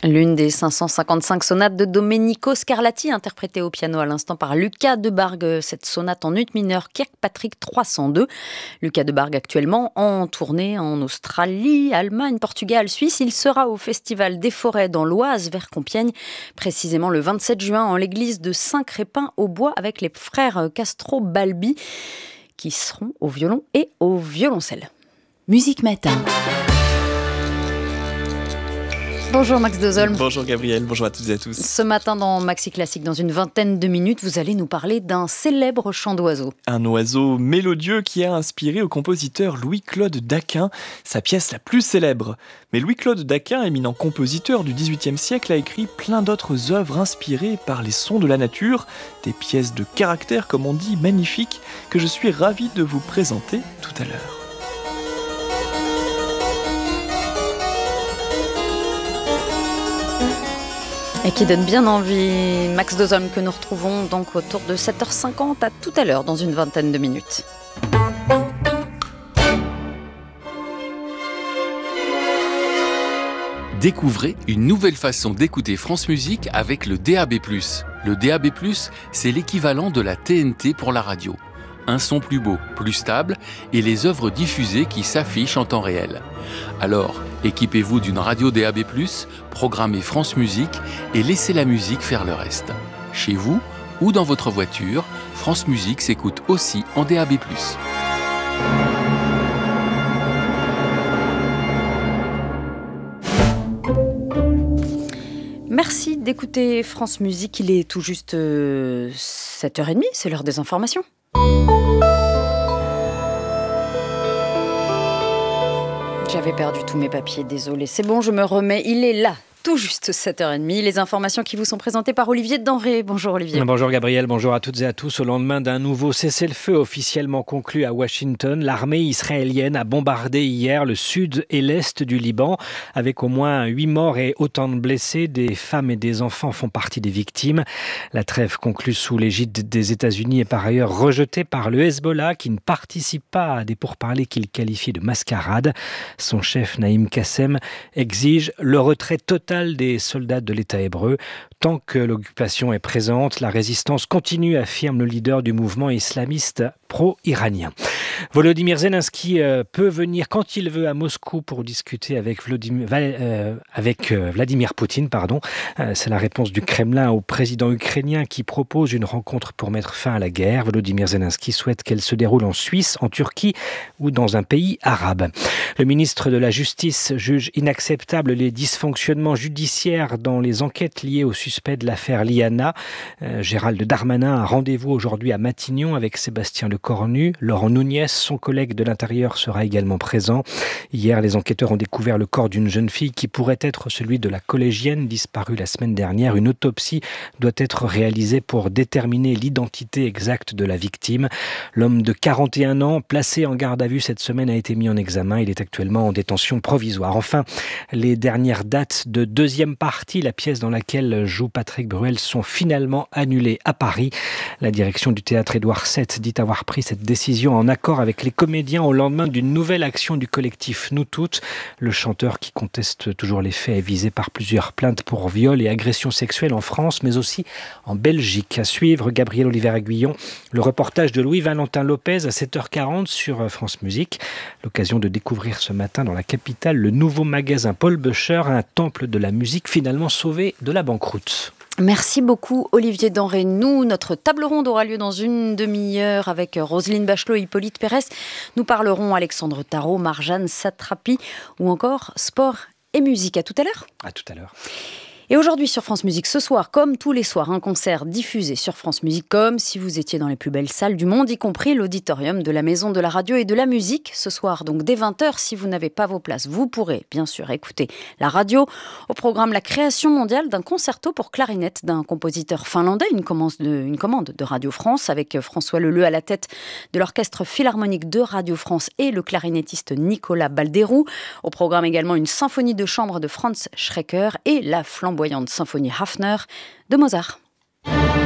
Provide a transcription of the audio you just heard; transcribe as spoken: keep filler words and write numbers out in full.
L'une des cinq cent cinquante-cinq sonates de Domenico Scarlatti, interprétée au piano à l'instant par Lucas Debargue. Cette sonate en ut mineur Kirkpatrick trois cent deux. Lucas Debargue actuellement en tournée en Australie, Allemagne, Portugal, Suisse. Il sera au Festival des Forêts dans l'Oise vers Compiègne, précisément le vingt-sept juin en l'église de Saint-Crépin-au-Bois avec les frères Castro-Balbi qui seront au violon et au violoncelle. Musique Matin. Bonjour Max Dozolm. Bonjour Gabriel, bonjour à toutes et à tous. Ce matin dans Maxi Classique, dans une vingtaine de minutes, vous allez nous parler d'un célèbre chant d'oiseau. Un oiseau mélodieux qui a inspiré au compositeur Louis-Claude Daquin sa pièce la plus célèbre. Mais Louis-Claude Daquin, éminent compositeur du dix-huitième siècle, a écrit plein d'autres œuvres inspirées par les sons de la nature, des pièces de caractère, comme on dit, magnifiques, que je suis ravi de vous présenter tout à l'heure. Et qui donne bien envie. Max Dozolm que nous retrouvons donc autour de sept heures cinquante, à tout à l'heure dans une vingtaine de minutes. Découvrez une nouvelle façon d'écouter France Musique avec le D A B plus. Le D A B plus, c'est l'équivalent de la T N T pour la radio. Un son plus beau, plus stable et les œuvres diffusées qui s'affichent en temps réel. Alors, équipez-vous d'une radio D A B plus, programmez France Musique et laissez la musique faire le reste. Chez vous ou dans votre voiture, France Musique s'écoute aussi en D A B plus. Merci d'écouter France Musique. Il est tout juste euh, sept heures trente, c'est l'heure des informations. J'avais perdu tous mes papiers, désolé. C'est bon, je me remets, il est là. Tout juste sept heures trente, les informations qui vous sont présentées par Olivier Denré. Bonjour Olivier. Bonjour Gabriel, bonjour à toutes et à tous. Au lendemain d'un nouveau cessez-le-feu officiellement conclu à Washington, l'armée israélienne a bombardé hier le sud et l'est du Liban avec au moins huit morts et autant de blessés. Des femmes et des enfants font partie des victimes. La trêve conclue sous l'égide des États-Unis est par ailleurs rejetée par le Hezbollah qui ne participe pas à des pourparlers qu'il qualifie de mascarade. Son chef Naïm Kassem exige le retrait total des soldats de l'État hébreu. Tant que l'occupation est présente, la résistance continue, affirme le leader du mouvement islamiste pro-iranien. Volodymyr Zelensky euh, peut venir quand il veut à Moscou pour discuter avec Vladimir, euh, avec, euh, Vladimir Poutine. Pardon. Euh, c'est la réponse du Kremlin au président ukrainien qui propose une rencontre pour mettre fin à la guerre. Volodymyr Zelensky souhaite qu'elle se déroule en Suisse, en Turquie ou dans un pays arabe. Le ministre de la Justice juge inacceptable les dysfonctionnements judiciaires dans les enquêtes liées au suspect de l'affaire Liana. Euh, Gérald Darmanin a rendez-vous aujourd'hui à Matignon avec Sébastien Lecornu. Laurent Nunez, son collègue de l'Intérieur, sera également présent. Hier, les enquêteurs ont découvert le corps d'une jeune fille qui pourrait être celui de la collégienne disparue la semaine dernière. Une autopsie doit être réalisée pour déterminer l'identité exacte de la victime. L'homme de quarante et un ans, placé en garde à vue cette semaine, a été mis en examen. Il est actuellement en détention provisoire. Enfin, les dernières dates de deuxième partie, la pièce dans laquelle joue Patrick Bruel, sont finalement annulées à Paris. La direction du théâtre Édouard sept dit avoir pris cette décision en accord avec les comédiens au lendemain d'une nouvelle action du collectif Nous Toutes. Le chanteur qui conteste toujours les faits est visé par plusieurs plaintes pour viol et agression sexuelle en France, mais aussi en Belgique. À suivre, Gabriel Oliver-Aguillon, le reportage de Louis-Valentin Lopez à sept heures quarante sur France Musique. L'occasion de découvrir ce matin dans la capitale le nouveau magasin Paul Böcher, un temple de la musique finalement sauvé de la banqueroute. Merci beaucoup Olivier Denré. Nous, notre table ronde aura lieu dans une demi-heure avec Roselyne Bachelot et Hippolyte Pérès. Nous parlerons Alexandre Tarot, Marjane Satrapi ou encore sport et musique. À tout à l'heure. À tout à l'heure. Et aujourd'hui sur France Musique, ce soir, comme tous les soirs, un concert diffusé sur France Musique, comme si vous étiez dans les plus belles salles du monde, y compris l'auditorium de la Maison de la Radio et de la Musique. Ce soir, donc dès vingt heures, si vous n'avez pas vos places, vous pourrez bien sûr écouter la radio. Au programme, la création mondiale d'un concerto pour clarinette d'un compositeur finlandais, une commande de, une commande de Radio France, avec François Leleu à la tête de l'orchestre philharmonique de Radio France et le clarinettiste Nicolas Balderou. Au programme également une symphonie de chambre de Franz Schrecker et la flamboyante symphonie Hafner de Mozart.